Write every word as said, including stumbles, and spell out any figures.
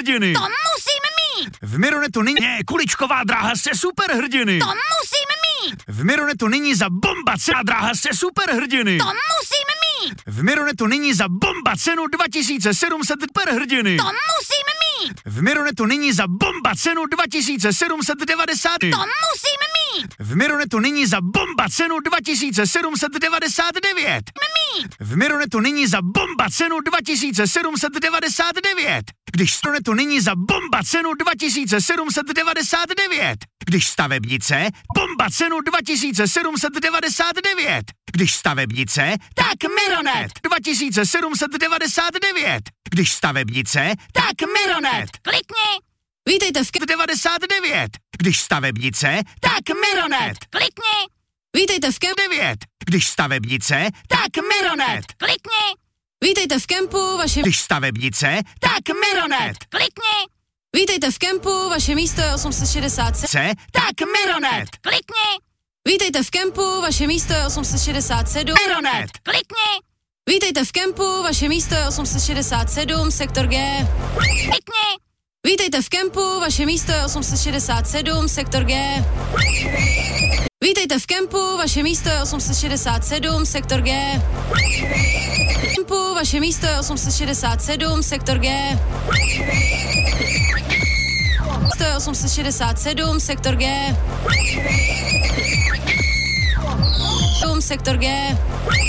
superhrdiny. To musím mít. V Mironetu nyní ne, kuličková dráha se superhrdiny. To musím mít. V Mironetu nyní za bomba cena dráha se superhrdiny. To musím mít. V Mironetu nyní za bomba cenu dva tisíce sedm set superhrdiny. To musím mít. V Mironetu nyní za bomba cenu dva tisíce sedm set devadesát. To musím mít. V Mironetu nyní za bomba cenu dva tisíce sedm set devadesát devět. Mít. V Mironetu nyní za bomba cenu dva tisíce sedm set devadesát devět. Když Mironetu nyní za bomba cenu dva tisíce sedm set devadesát devět. Když stavebnice, bomba cenu dva tisíce sedm set devadesát devět. Když stavebnice, tak Mironet dva tisíce sedm set devadesát devět. Když stavebnice, tak Mironet. Klikni. Vítejte v ke... devadesát devět. Když stavebnice, tak Mironet. Klikni. Vítejte v ke... devět. Když stavebnice, tak Mironet. Klikni. Vítejte v kempu, vaše... Když stavebnice, tak Mironet. Klikni. Vítejte v kempu, vaše místo je osm set šedesát sedm. C, tak Mironet. Klikni. Vítejte v kempu, vaše místo je osm set šedesát sedm. Mironet. Klikni. Vítejte v kempu, vaše místo je osm set šedesát sedm, sektor G. Klikni. Vítejte v kempu, vaše místo je osm set šedesát sedm, sektor G. Vítejte v kempu, vaše místo je osm set šedesát sedm, sektor G. Kempu, vaše místo je osm set šedesát sedm, sektor G. To je osm set šedesát sedm, sektor G. Sektor G.